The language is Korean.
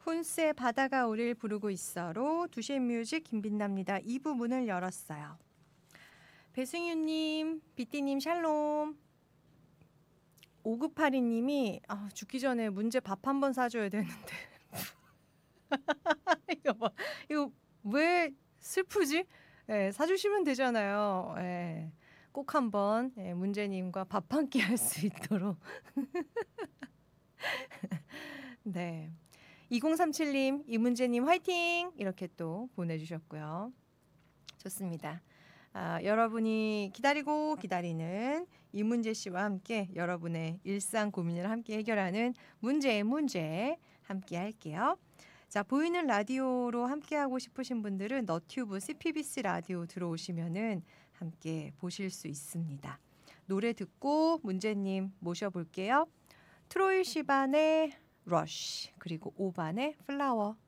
쿤스의 바다가 우릴 부르고 있어로 두시의 뮤직 김빛납니다. 2부 문을 열었어요. 배승윤님, 비띠님 샬롬. 5982님이 죽기 전에 문제 밥 한 번 사줘야 되는데 이거 왜 슬프지? 예, 사주시면 되잖아요. 예, 꼭 한번 문제님과 밥 한 끼 할 수 있도록. 네. 2037님, 이문재님 화이팅! 이렇게 또 보내주셨고요. 좋습니다. 여러분이 기다리고 기다리는 이문재 씨와 함께 여러분의 일상 고민을 함께 해결하는 문제의 문제 함께 할게요. 자, 보이는 라디오로 함께 하고 싶으신 분들은 너튜브 CPBC 라디오 들어오시면은 함께 보실 수 있습니다. 노래 듣고 문재님 모셔볼게요. 트로이 시반의 러쉬 그리고 오반의 플라워.